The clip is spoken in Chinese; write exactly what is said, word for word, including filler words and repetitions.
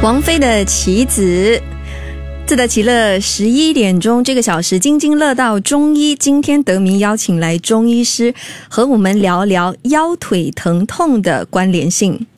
王菲的棋子，自得其乐。十一点钟这个小时，津津乐道中医。今天德明邀请来中医师和我们聊聊腰腿疼痛的关联性。